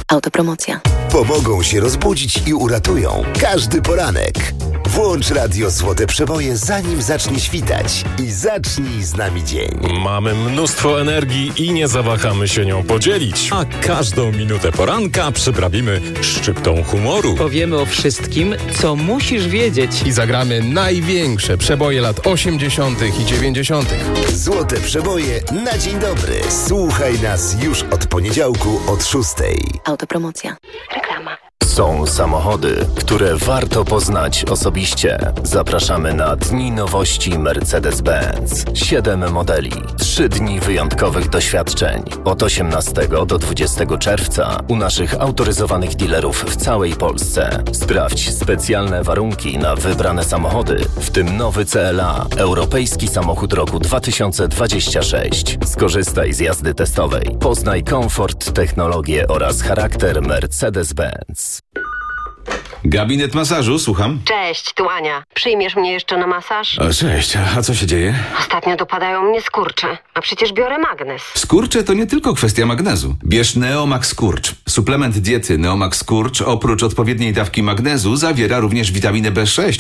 Autopromocja. Pomogą się rozbudzić i uratują każdy poranek. Włącz radio Złote Przeboje, zanim zacznie świtać i zacznij z nami dzień. Mamy mnóstwo energii i nie zawahamy się nią podzielić. A każdą minutę poranka przyprawimy szczyptą humoru. Powiemy o wszystkim, co musisz wiedzieć. I zagramy największe przeboje lat 80. i 90. Złote Przeboje na dzień dobry. Słuchaj nas już od poniedziałku od 6. Autopromocja. Reklama. Są samochody, które warto poznać osobiście. Zapraszamy na Dni Nowości Mercedes-Benz. 7 modeli, 3 dni wyjątkowych doświadczeń. Od 18 do 20 czerwca u naszych autoryzowanych dealerów w całej Polsce. Sprawdź specjalne warunki na wybrane samochody, w tym nowy CLA, europejski samochód roku 2026. Skorzystaj z jazdy testowej. Poznaj komfort, technologię oraz charakter Mercedes-Benz. Gabinet masażu, słucham. Cześć, tu Ania. Przyjmiesz mnie jeszcze na masaż? O, cześć, a co się dzieje? Ostatnio dopadają mnie skurcze, a przecież biorę magnez. Skurcze to nie tylko kwestia magnezu. Bierz Neomax Skurcz. Suplement diety Neomax Skurcz oprócz odpowiedniej dawki magnezu zawiera również witaminę B6,